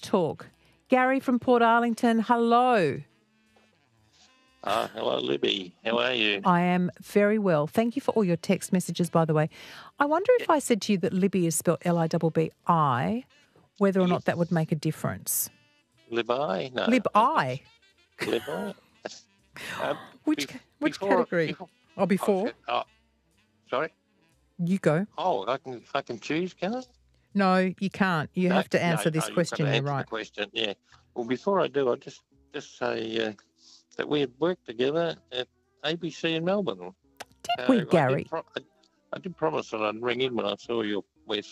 Talk. Gary from Port Arlington, hello. Hello, Libby. How are you? I am very well. Thank you for all your text messages, by the way. I wonder if I said to you that Libby is spelled Libbi, whether or not that would make a difference. Libby? No. Libbi. Libby? Which category? Before? Sorry? You go. Oh, I can choose, can I? No, you can't. You have to answer this question. You've got to You're right. the question, yeah. Well, before I do, I'll just say that we had worked together at ABC in Melbourne. Did we, Gary? I did promise that I'd ring in when I saw your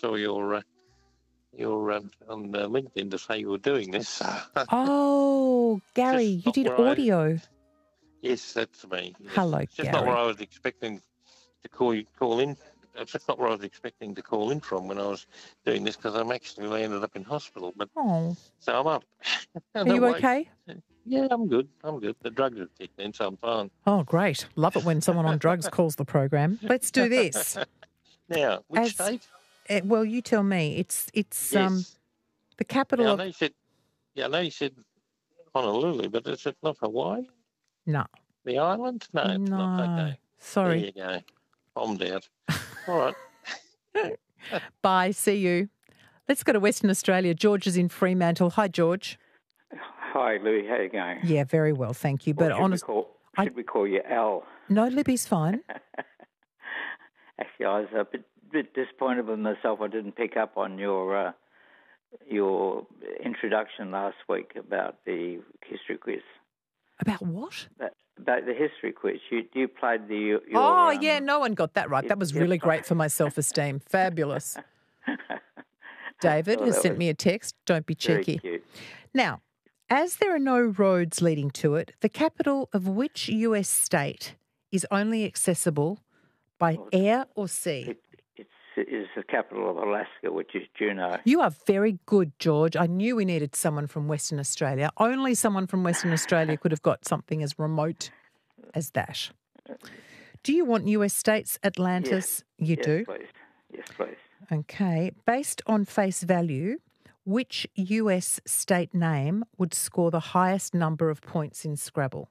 on LinkedIn to say you were doing this. Oh, Gary, you did audio. Yes, that's me. Yes. Hello, it's just Gary. not where I was expecting to call in. It's just not where I was expecting to call in from when I was doing this, because I'm actually landed up in hospital. But so I'm up. Are you okay? Yeah, I'm good. The drugs have kicked in, so I'm fine. Oh, great. Love it when someone on drugs calls the program. Let's do this. Now, which state? Well, you tell me. It's Yes. the capital of... I know you said Honolulu, but is it not Hawaii? No. The island? No, it's not. Okay. Sorry. There you go. Bombed out. All right. Bye. See you. Let's go to Western Australia. George is in Fremantle. Hi, George. Hi, Louis. How are you going? Yeah, very well, thank you. But should we call you Al? No, Libby's fine. Actually, I was a bit disappointed with myself. I didn't pick up on your introduction last week about the history quiz. About what? About the history quiz. You played the... yeah, no one got that right. That was really great for my self-esteem. Fabulous. David has sent me a text. Don't be cheeky. Very cute. Now, as there are no roads leading to it, the capital of which US state is only accessible by air or sea? It is the capital of Alaska, which is Juneau. You are very good, George. I knew we needed someone from Western Australia. Only someone from Western Australia could have got something as remote as that. Do you want US states, Atlantis? Yes. You do? Please. Yes, please. Okay. Based on face value, which US state name would score the highest number of points in Scrabble?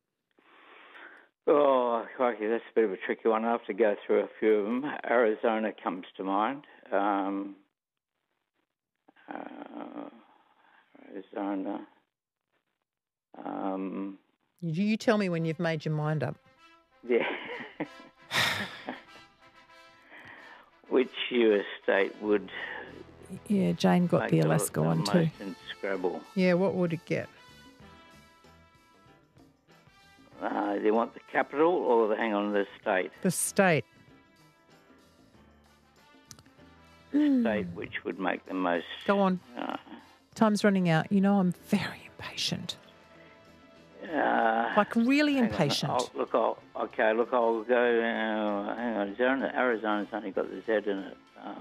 Oh, crikey, that's a bit of a tricky one. I have to go through a few of them. Arizona comes to mind. Arizona. You tell me when you've made your mind up. Yeah. Which US state would... Yeah, Jane got the Alaska one too. In Scrabble. Yeah, what would it get? Do you want the capital or the state? The state. The state which would make the most... Go on. Time's running out. You know I'm very impatient. Like really impatient. I'll go... hang on. Arizona's only got the Z in it.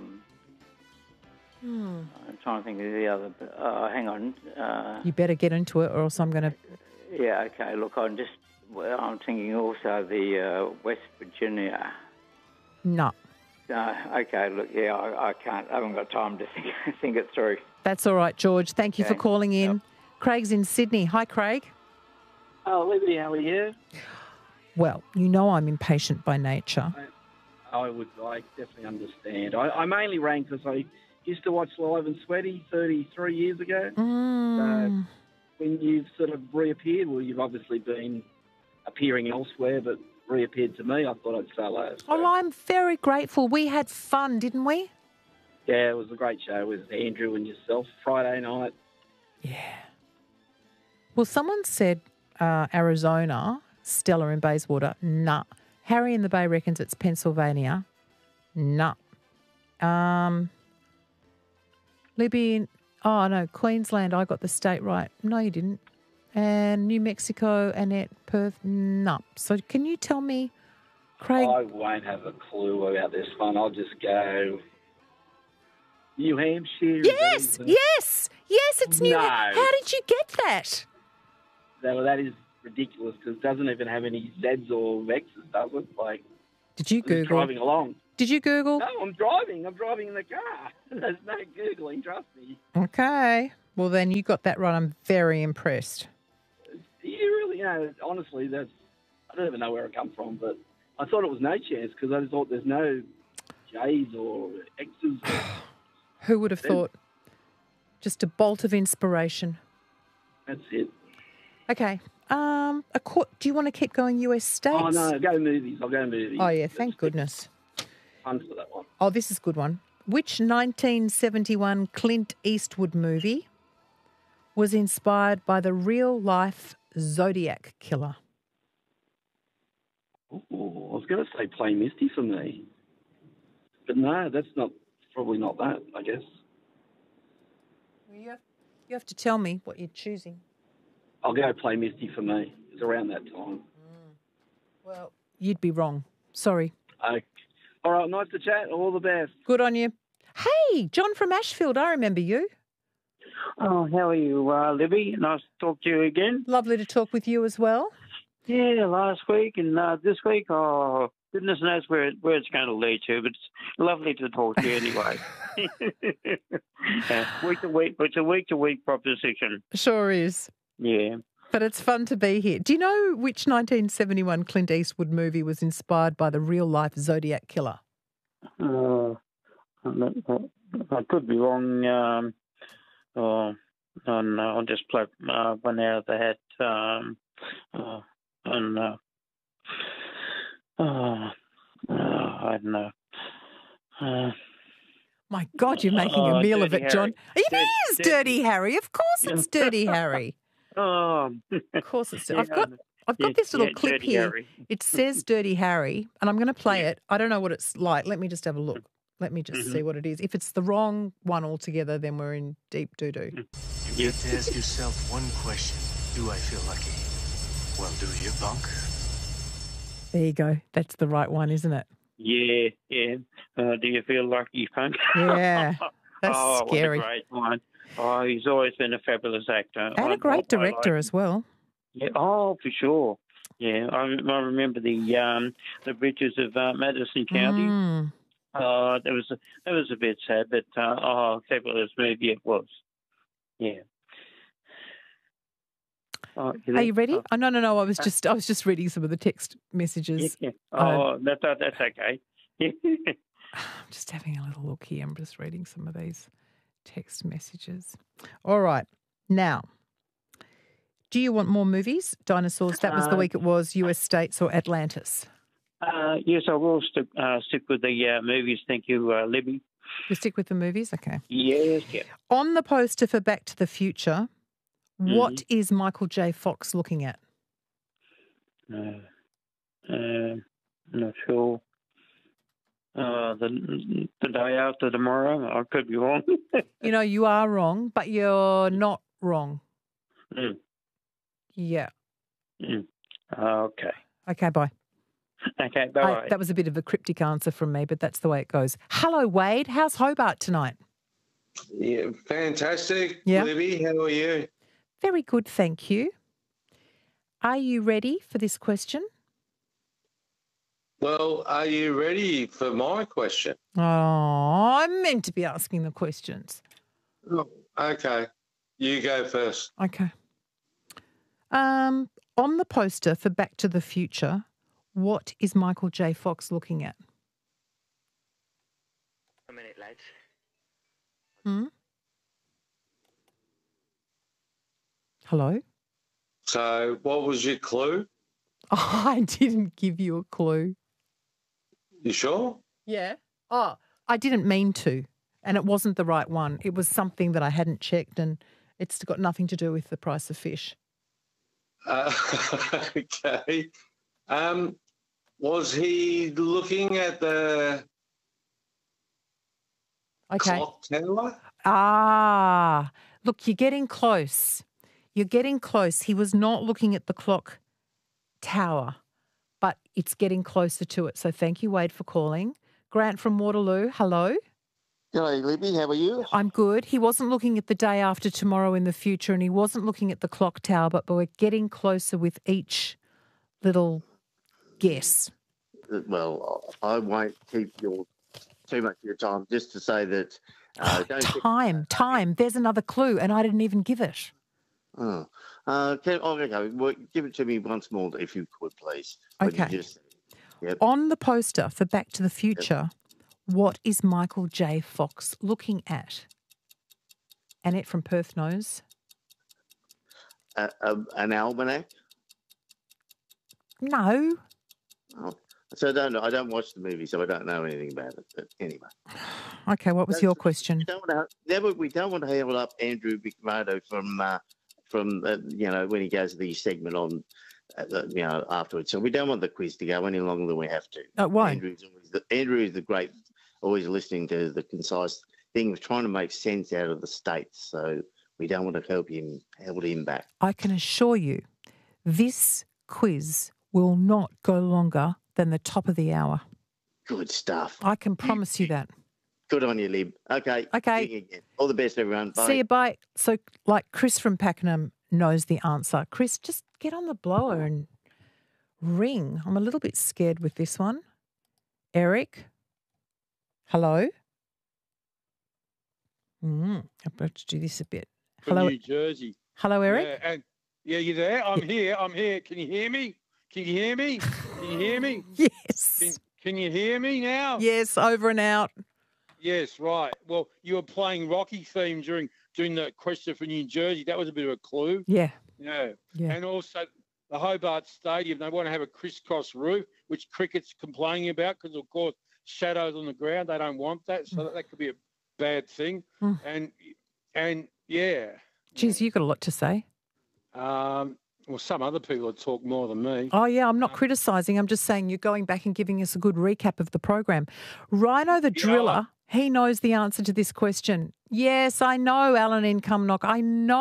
I'm trying to think of the other... hang on. You better get into it or else I'm going to... Yeah, okay. Look, I'm thinking also the West Virginia. No. Okay, look, yeah, I can't. I haven't got time to think it through. That's all right, George. Thank you for calling in. Yep. Craig's in Sydney. Hi, Craig. Oh, Libby, how are you? Well, you know I'm impatient by nature. I definitely understand. I mainly rang because I used to watch Live and Sweaty 33 years ago. So when you've sort of reappeared, well, you've obviously been appearing elsewhere, but reappeared to me, I thought I'd say hello. So. Oh, I'm very grateful. We had fun, didn't we? Yeah, it was a great show with Andrew and yourself Friday night. Yeah. Well, someone said Arizona, Stella in Bayswater. Nah. Harry in the Bay reckons it's Pennsylvania. Nah. Libby, no, Queensland, I got the state right. No, you didn't. And New Mexico, Annette, Perth, no. So can you tell me, Craig? I won't have a clue about this one. I'll just go New Hampshire. Yes, it's New Hampshire. How did you get that? That is ridiculous because it doesn't even have any Zs or Xs, does it? Did you Google? Driving along. Did you Google? No, I'm driving. I'm driving in the car. There's no Googling, trust me. Okay. Well, then you got that right. I'm very impressed. You really, honestly, I don't even know where it come from, but I thought it was No Chance because I just thought there's no J's or X's. Who would have thought? Just a bolt of inspiration. That's it. Okay. Do you want to keep going US states? Oh, no, go movies. I'll go movies. Oh, yeah, thank goodness. Fun for that one. Oh, this is a good one. Which 1971 Clint Eastwood movie was inspired by the real-life Zodiac killer? Oh, I was going to say Play Misty for me. But no, that's probably not that, I guess. You have to tell me what you're choosing. I'll go Play Misty for me. It's around that time. Well, you'd be wrong. Sorry. Okay. All right, nice to chat. All the best. Good on you. Hey, John from Ashfield, I remember you. Oh, how are you, Libby? Nice to talk to you again. Lovely to talk with you as well. Yeah, last week and this week, oh, goodness knows where it's going to lead to, but it's lovely to talk to you anyway. It's a week-to-week proposition. Sure is. Yeah. But it's fun to be here. Do you know which 1971 Clint Eastwood movie was inspired by the real-life Zodiac killer? I could be wrong. I'll just play one out of the hat. I don't know. My God, you're making a meal of it, John. It is Dirty Harry. Of course it's Dirty Harry. Oh, of course it's. I've got this little clip here. Harry. It says Dirty Harry, and I'm going to play it. I don't know what it's like. Let me just have a look. Let me just see what it is. If it's the wrong one altogether, then we're in deep doo-doo. You get to ask yourself one question. Do I feel lucky? Well, do you, punk? There you go. That's the right one, isn't it? Yeah. Do you feel lucky, punk? Yeah. That's scary. What a great one. Oh, he's always been a fabulous actor. And a great director as well. Yeah. Oh, for sure. Yeah. I remember the bridges of Madison County. That was a bit sad, but fabulous movie it was. Yeah. Are you ready? Oh, no. I was just reading some of the text messages. Yeah. Oh, that's okay. I'm just having a little look here. I'm just reading some of these text messages. All right. Now, do you want more movies? Dinosaurs, that was the week it was, US states or Atlantis? Yes, I will stick with the movies. Thank you, Libby. You stick with the movies? Okay. Yes, yeah. On the poster for Back to the Future, what is Michael J. Fox looking at? Not sure. The day after tomorrow. I could be wrong. You are wrong, but you're not wrong. Yeah. Okay. Okay, bye. Okay, bye. That was a bit of a cryptic answer from me, but that's the way it goes. Hello, Wade. How's Hobart tonight? Yeah, fantastic. Yeah. Libby, how are you? Very good, thank you. Are you ready for this question? Well, are you ready for my question? Oh, I'm meant to be asking the questions. Oh, okay. You go first. Okay. On the poster for Back to the Future, what is Michael J. Fox looking at? A minute, lads. Hello? So what was your clue? Oh, I didn't give you a clue. You sure? Yeah. Oh, I didn't mean to, and it wasn't the right one. It was something that I hadn't checked, and it's got nothing to do with the price of fish. Okay. Was he looking at the clock tower? Look, you're getting close. You're getting close. He was not looking at the clock tower, but it's getting closer to it. So thank you, Wade, for calling. Grant from Waterloo, hello. Hello, Libby. How are you? I'm good. He wasn't looking at the day after tomorrow in the future, and he wasn't looking at the clock tower, but we're getting closer with each little guess. Well, I won't keep too much of your time. Just to say that Time. There's another clue, and I didn't even give it. Oh. Okay. Well, give it to me once more, if you could, please. Okay. On the poster for Back to the Future, what is Michael J. Fox looking at? Annette from Perth knows. An almanac? No. Oh. So I don't know. I don't watch the movie, so I don't know anything about it. But anyway. Okay, what was your question? We don't want to hold up Andrew McMurdo from when he goes to the segment on, afterwards. So we don't want the quiz to go any longer than we have to. Why? Andrew is the great, always listening to the concise thing of trying to make sense out of the states. So we don't want to hold him back. I can assure you, this quiz will not go longer than the top of the hour. Good stuff. I can promise you that. Good on you, Lib. Okay. All the best, everyone. Bye. See you, bye. So, Chris from Pakenham knows the answer. Chris, just get on the blower and ring. I'm a little bit scared with this one. Eric? Hello? I'm about to do this a bit. Hello, New Jersey. Hello, Eric? Yeah, you there? I'm here. Can you hear me? Yes. Can you hear me now? Yes, over and out. Yes, right. Well, you were playing Rocky theme during the question for New Jersey. That was a bit of a clue. Yeah. Yeah. And also the Hobart Stadium, they want to have a crisscross roof, which cricket's complaining about because, of course, shadows on the ground. They don't want that, so that could be a bad thing. And yeah. Geez, you got a lot to say. Well, some other people would talk more than me. Oh, yeah, I'm not criticising. I'm just saying you're going back and giving us a good recap of the program. Rhino the Driller, he knows the answer to this question. Yes, I know, Alan in Cumnock. I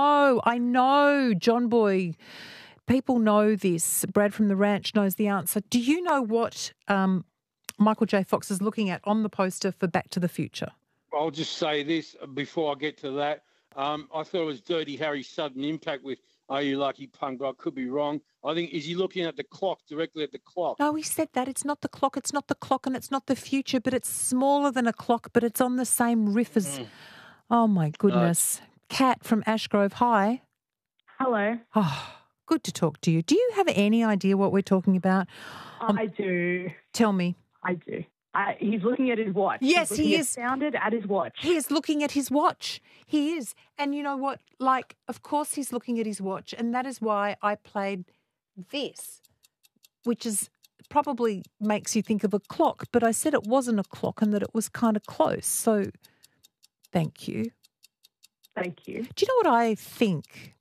know, John Boy. People know this. Brad from the Ranch knows the answer. Do you know what Michael J. Fox is looking at on the poster for Back to the Future? I'll just say this before I get to that. I thought it was Dirty Harry's Sudden Impact with Are You Lucky Punk, but I could be wrong. I think, is he looking at the clock, directly at the clock? No, he said that. It's not the clock, and it's not the future, but it's smaller than a clock, but it's on the same riff as... Oh, my goodness. Kat from Ashgrove, hi. Hello. Oh, good to talk to you. Do you have any idea what we're talking about? I do. Tell me. I do. He's looking at his watch. Yes, he is. Sounded at his watch. He is looking at his watch. He is. And you know what? Of course he's looking at his watch. And that is why I played this, which is probably makes you think of a clock. But I said it wasn't a clock and that it was kind of close. So thank you. Thank you. Do you know what I think?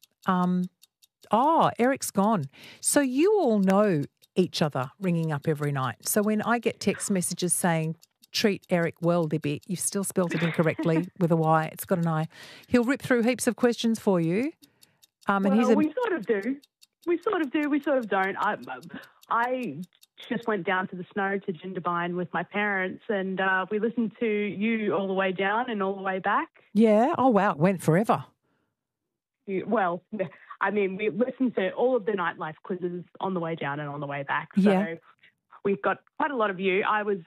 Eric's gone. So you all know each other ringing up every night. So when I get text messages saying, treat Eric well, Libby, you've still spelt it incorrectly with a Y, it's got an I. He'll rip through heaps of questions for you. We sort of do. We sort of don't. I just went down to the snow to Jindabyne with my parents and we listened to you all the way down and all the way back. Yeah. Oh, wow. It went forever. We listened to all of the nightlife quizzes on the way down and on the way back. So we've got quite a lot of you. I was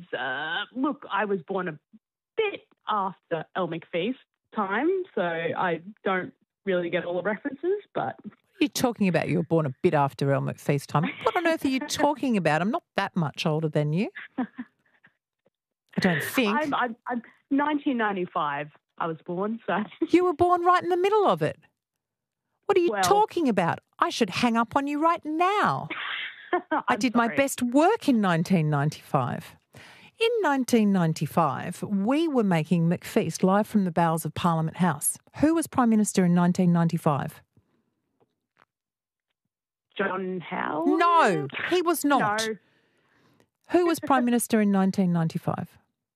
born a bit after Elle McFeast time, so I don't really get all the references, but... What are you talking about? You were born a bit after Elle McFeast time. What on earth are you talking about? I'm not that much older than you. I don't think. I'm 1995 I was born, so... You were born right in the middle of it. What are you talking about? I should hang up on you right now. I did my best work in 1995. In 1995, we were making McFeast live from the bowels of Parliament House. Who was Prime Minister in 1995? John Howard? No, he was not. No. Who was Prime Minister in 1995?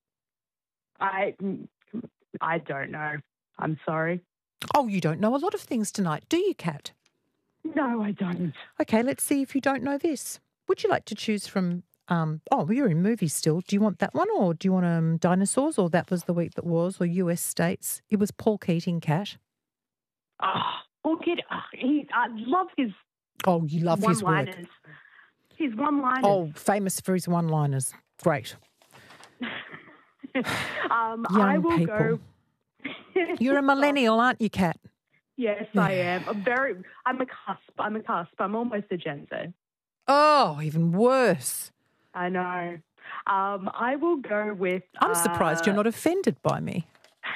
I don't know. I'm sorry. Oh, you don't know a lot of things tonight, do you, Kat? No, I don't. Okay, let's see if you don't know this. Would you like to choose from, you're in movies still. Do you want that one or do you want Dinosaurs or That Was the Week That Was or US States? It was Paul Keating, Kat. Paul Keating, I love his Oh, you love his work. His one-liners. Oh, famous for his one-liners. Great. I will go You're a millennial, aren't you, Kat? Yes, I am. I'm a cusp. I'm almost a Gen Z. Oh, even worse. I know. I will go with... I'm surprised you're not offended by me.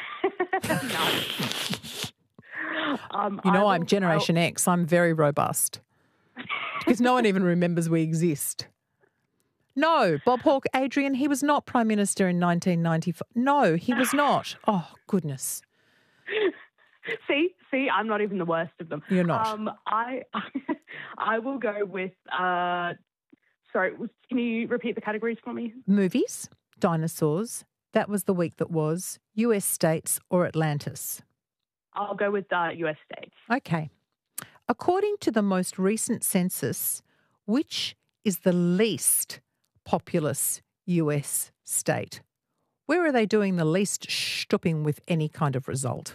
I'm Generation X. I'm very robust. Because no one even remembers we exist. No, Bob Hawke, Adrian, he was not Prime Minister in 1995. No, he was not. Oh, goodness. See, I'm not even the worst of them. You're not. I will go with... sorry, can you repeat the categories for me? Movies, dinosaurs, that was the week that was, US states or Atlantis. I'll go with US states. Okay. According to the most recent census, which is the least populous US state? Where are they doing the least stopping with any kind of result?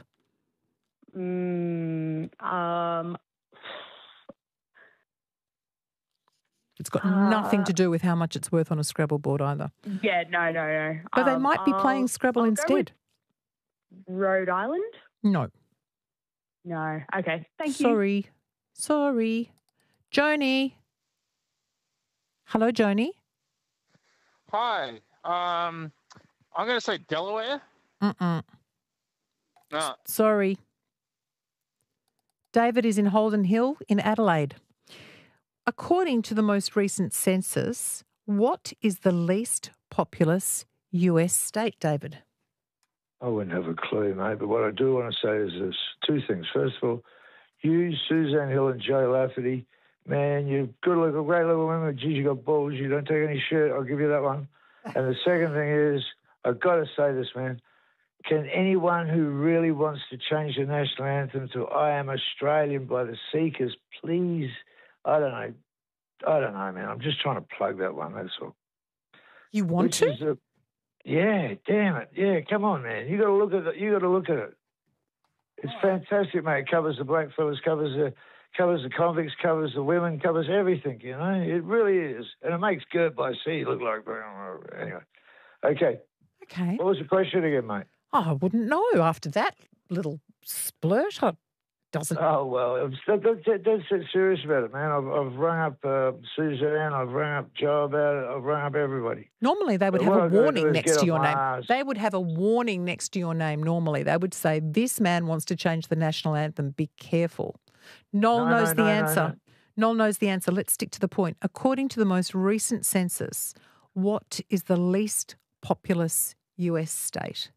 It's got nothing to do with how much it's worth on a Scrabble board either. Yeah, no. But they might be playing Scrabble instead. Rhode Island? No. No. Okay. Thank you. Sorry. Joni. Hello, Joni. Hi. I'm going to say Delaware. No. Sorry. David is in Holden Hill in Adelaide. According to the most recent census, what is the least populous US state, David? I wouldn't have a clue, mate, but what I do want to say is this. Two things. First of all, you, Suzanne Hill and Joe Lafferty, man, you're good looking, great little women. Geez, you got balls. You don't take any shit. I'll give you that one. And the second thing is, I've got to say this, man. Can anyone who really wants to change the national anthem to I Am Australian by the Seekers, please, I don't know, man. I'm just trying to plug that one, that's all. You want to? Yeah, damn it. Yeah, come on, man. You got to look at it. It's fantastic, mate. It covers the blackfellas, covers the convicts, covers the women, covers everything, you know. It really is. And it makes Gert by C look like... Anyway. Okay. What was the question again, mate? Oh, I wouldn't know after that little splurt. Doesn't... Oh, well, that's serious about it, man. I've rung up Suzanne, I've rung up Joe about it, I've rung up everybody. Normally they would have a warning next to your name. They would have a warning next to your name normally. They would say, this man wants to change the national anthem. Be careful. Noel knows the answer. Noel knows the answer. Let's stick to the point. According to the most recent census, what is the least populous US state?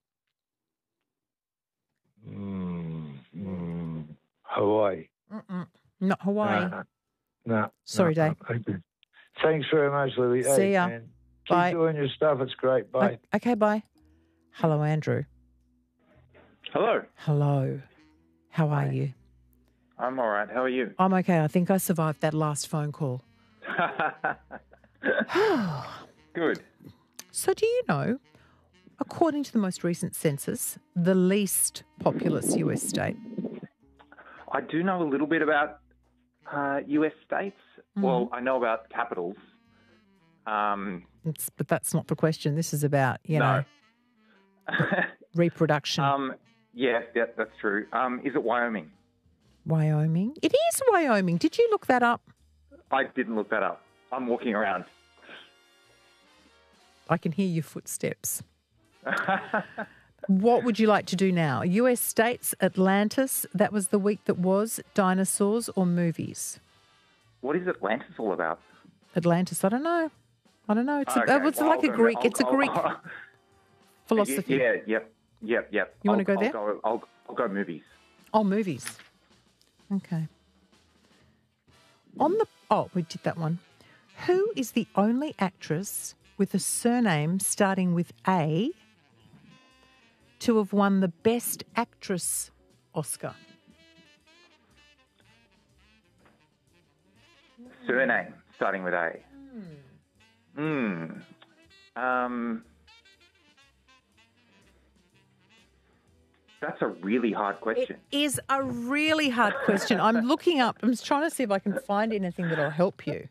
Hawaii. Not Hawaii. No. Sorry, Dave. Thanks very much, Lily. See ya. Man, Bye. Keep doing your stuff. It's great. Bye. Okay, bye. Hello, Andrew. Hello. Hello. How are you? I'm all right. How are you? I'm okay. I think I survived that last phone call. Good. So do you know, according to the most recent census, the least populous US state? I do know a little bit about US states. Mm-hmm. Well, I know about capitals. But that's not the question. This is about, you know, reproduction. Yeah, that's true. Is it Wyoming? Wyoming? It is Wyoming. Did you look that up? I didn't look that up. I'm walking around. I can hear your footsteps. What would you like to do now? US states, Atlantis, that was the week that was, dinosaurs or movies? What is Atlantis all about? Atlantis, I don't know. It's Okay, like a Greek. It's a Greek philosophy. Yeah, yep. You want to go there? I'll go movies. Oh, movies. Okay. We did that one. Who is the only actress with a surname starting with A to have won the Best Actress Oscar? Surname starting with A. That's a really hard question. It is a really hard question. I'm looking up. I'm trying to see if I can find anything that'll help you.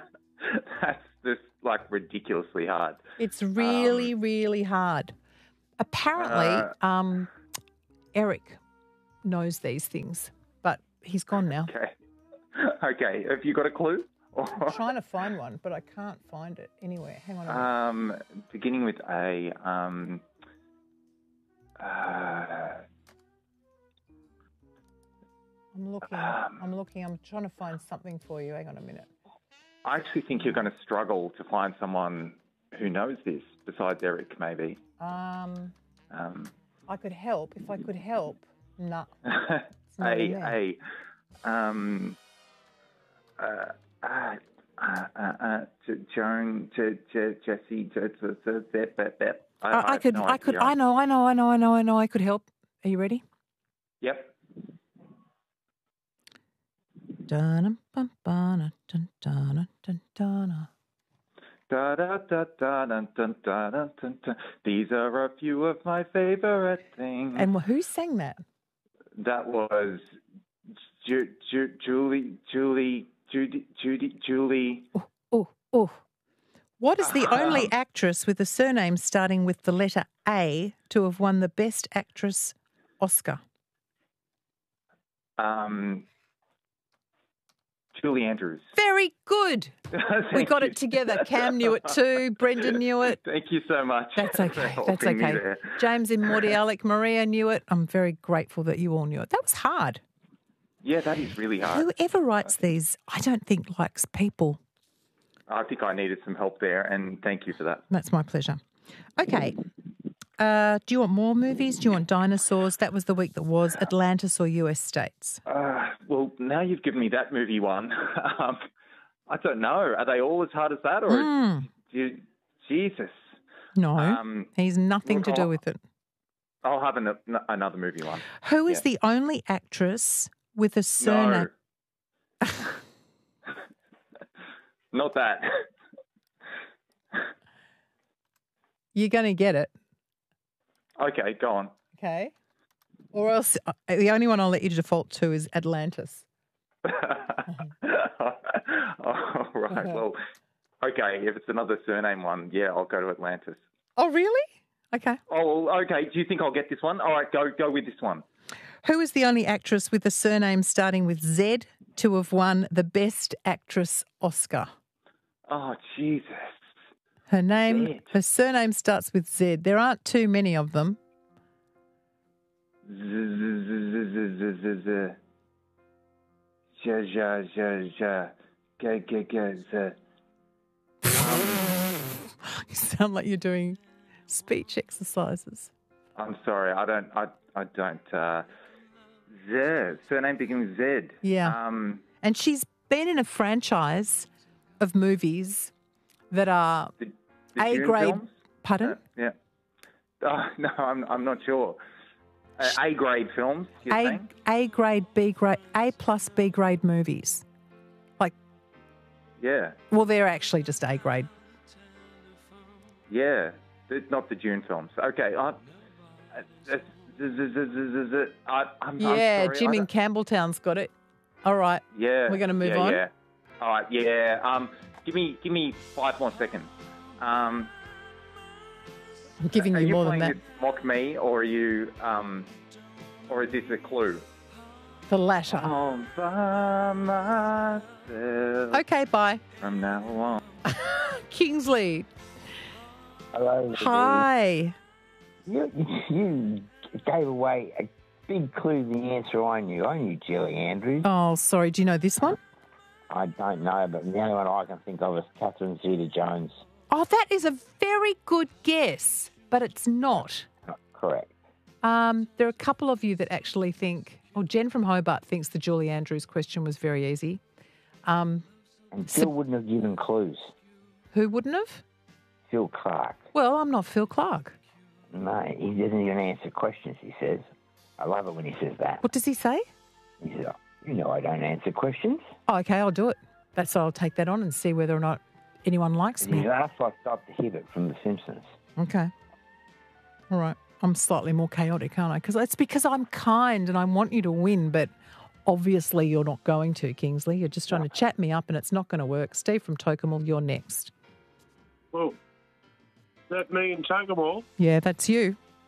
That's just like ridiculously hard. It's really, really hard. Apparently, Eric knows these things, but he's gone now. Okay. Okay. Have you got a clue? I'm trying to find one, but I can't find it anywhere. Hang on a minute. Beginning with A. I'm looking. I'm trying to find something for you. Hang on a minute. I actually think you're going to struggle to find someone who knows this besides Eric, maybe. I could help. If I could help, no. Joan, Jesse, I know. I could help. Are you ready? Yep. These are a few of my favorite things. And who sang that? That was Judy. Oh. What is the only actress with a surname starting with the letter A to have won the Best Actress Oscar? Julie Andrews. Very good. We got it together. Cam knew it too. Brendan knew it. Thank you so much. That's okay. That's okay. James in Mordialloc, Maria knew it. I'm very grateful that you all knew it. That was hard. Yeah, that is really hard. Whoever writes these, I don't think likes people. I think I needed some help there, and thank you for that. That's my pleasure. Okay. Do you want more movies? Do you want dinosaurs? That was the week that was. Atlantis or US states? Well, now you've given me that movie one. I don't know. Are they all as hard as that? Or Jesus. No, he's nothing to do with it. I'll have another movie one. Who is the only actress with a surname? No. Not that. You're going to get it. Okay, go on. Okay. Or else the only one I'll let you default to is Atlantis. Oh, right. Well, okay, if it's another surname one, yeah, I'll go to Atlantis. Oh, really? Okay. Oh, okay. Do you think I'll get this one? All right, go with this one. Who is the only actress with a surname starting with Z to have won the Best Actress Oscar? Oh, Jesus. Her surname starts with Z. There aren't too many of them. You sound like you're doing speech exercises. I'm sorry, I don't. Z. Surname begins with Z. Yeah. And she's been in a franchise of movies that are the A-grade. films? Pardon? Yeah. No, I'm not sure. A-grade films, you're saying? A-grade, B-grade, A plus B-grade movies. Like, yeah. Well, they're actually just A-grade. Yeah. Not the Dune films. Okay. I'm sorry, Jim in Campbelltown's got it. All right. Yeah. We're going to move on. Yeah. All right. Yeah. Give me 5 more seconds. I'm giving you more than that. Are you playing Mock Me, or are you, or is this a clue? The latter. All by myself. Okay, bye. From now on. Kingsley. Hello. Hi. You gave away a big clue. The answer I knew. I knew Julie Andrews. Oh, sorry. Do you know this one? I don't know, but the only one I can think of is Catherine Zeta-Jones. Oh, that is a very good guess, but it's not. Correct. There are a couple of you that actually think, Jen from Hobart thinks the Julie Andrews question was very easy. And Phil wouldn't have given clues. Who wouldn't have? Phil Clark. Well, I'm not Phil Clark. No, he doesn't even answer questions, he says. I love it when he says that. What does he say? He says, you know I don't answer questions. Oh, okay, I'll do it. So I'll take that on and see whether or not anyone likes me. That's like Dr. Hibbert from The Simpsons. Okay. All right. I'm slightly more chaotic, aren't I? Because it's because I'm kind and I want you to win, but obviously you're not going to, Kingsley. You're just trying to chat me up and it's not going to work. Steve from Tocumwal, you're next. Well, that me in Tocumwal? Yeah, that's you.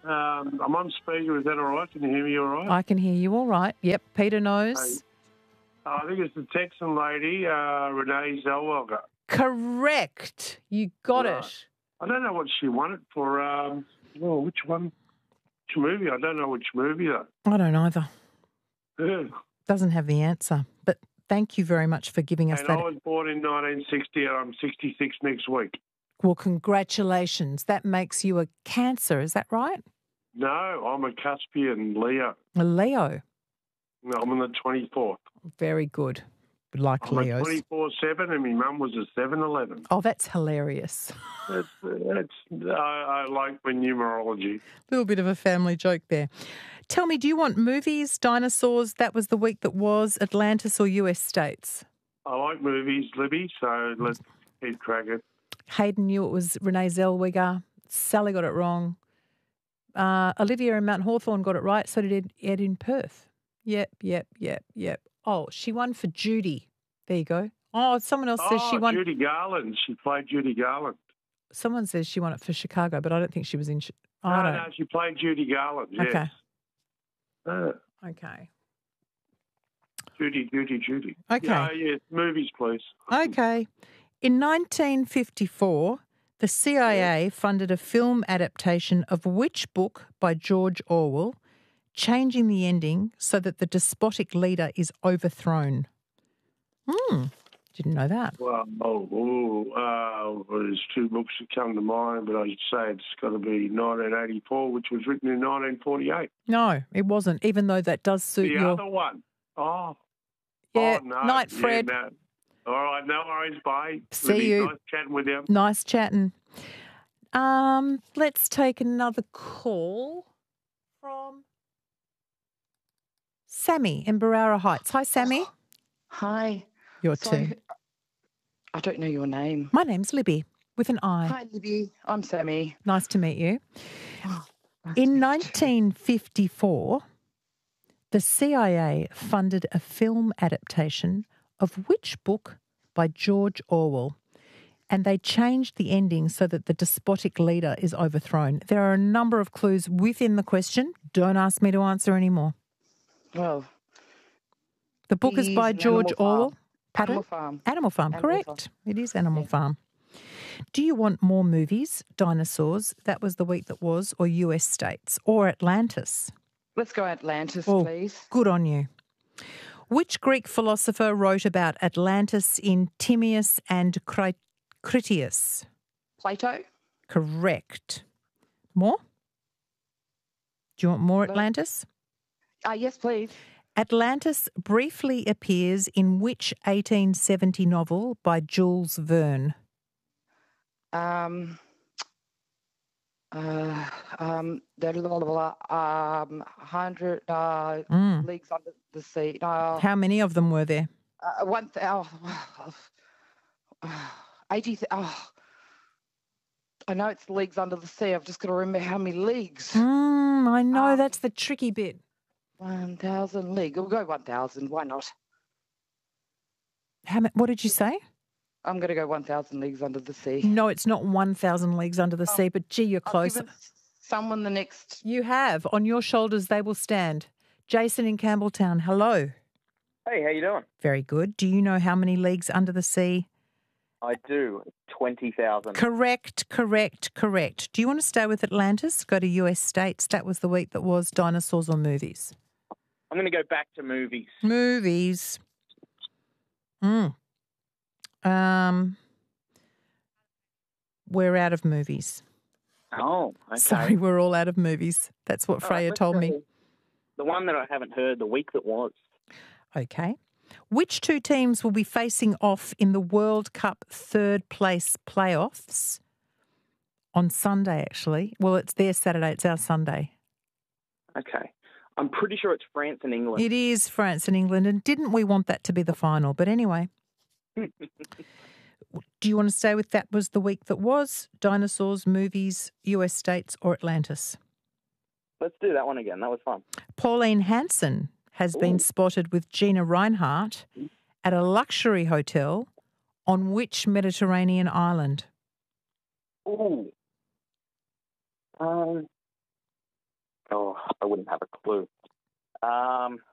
I'm on speaker. Is that all right? Can you hear me all right? I can hear you all right. Yep, Peter knows. I think it's the Texan lady, Renee Zellweger. Correct. You got it. I don't know what she won it for. Which one? Which movie? I don't know which movie, though. I don't either. Yeah. Doesn't have the answer. But thank you very much for giving us And that. I was born in 1960 and I'm 66 next week. Well, congratulations. That makes you a Cancer, is that right? No, I'm a Caspian Leo. A Leo. No, I'm on the 24th. Very good. Like I'm Leos. a 24/7 and my mum was a 7-11. Oh, that's hilarious. I like my numerology. Little bit of a family joke there. Tell me, do you want movies, dinosaurs? That was the week that was Atlantis or US states? I like movies, Libby, so let's keep cracking. Hayden knew it was Renee Zellweger. Sally got it wrong. Olivia in Mount Hawthorn got it right. So did Ed in Perth. Yep. Oh, she won for Judy. There you go. Oh, someone else says she won. Judy Garland. She played Judy Garland. Someone says she won it for Chicago, but I don't think she was in. No, she played Judy Garland. Yes. Okay. Okay. Judy. Okay. Yeah, movies, please. Okay. In 1954, the CIA funded a film adaptation of which book by George Orwell, changing the ending so that the despotic leader is overthrown? Didn't know that. Well, there's two books that come to mind, but I'd say it's got to be 1984, which was written in 1948. No, it wasn't, even though that does suit The your... other one. Oh. Yeah, Oh, no. night, Fred. Yeah, no. All right, no worries, bye. See Libby, you. Nice chatting with you. Nice chatting. Let's take another call from Sammy in Barara Heights. Hi, Sammy. Hi. You're Sorry, two. I don't know your name. My name's Libby with an I. Hi, Libby. I'm Sammy. Nice to meet you. In 1954, the CIA funded a film adaptation of which book by George Orwell? And they changed the ending so that the despotic leader is overthrown. There are a number of clues within the question. Don't ask me to answer anymore. Well, the book is by George Orwell. Pardon? Animal Farm. Animal Farm, correct. It is Animal Farm. Do you want more movies, dinosaurs? That was the week that was, or US states, or Atlantis? Let's go Atlantis, Oh, please. Good on you. Which Greek philosopher wrote about Atlantis in Timaeus and Critias? Plato. Correct. More? Do you want more Atlantis? Yes, please. Atlantis briefly appears in which 1870 novel by Jules Verne? There are 100 leagues under the sea. How many of them were there? 80. I know it's leagues under the sea. I've just got to remember how many leagues. I know, that's the tricky bit. 1,000 leagues. We'll go 1,000. Why not? What did you say? I'm going to go 1,000 leagues under the sea. No, it's not 1,000 leagues under the sea, but gee, you're close. I've given someone the next. You have. On your shoulders they will stand. Jason in Campbelltown, hello. Hey, how you doing? Very good. Do you know how many leagues under the sea? I do. 20,000. Correct. Do you want to stay with Atlantis? Go to US states. That was the week that was dinosaurs or movies? I'm going to go back to movies. Movies. We're out of movies. Oh, okay. Sorry, we're all out of movies. That's what Freya told me. The one that I haven't heard, the week that was. Okay. Which two teams will be facing off in the World Cup third place playoffs on Sunday, actually? Well, it's their Saturday. It's our Sunday. Okay. I'm pretty sure it's France and England. It is France and England. And didn't we want that to be the final? But anyway. Do you want to stay with that was the week that was? Dinosaurs, movies, US states or Atlantis? Let's do that one again. That was fun. Pauline Hanson has been spotted with Gina Reinhardt at a luxury hotel on which Mediterranean island? Ooh. Oh, I wouldn't have a clue.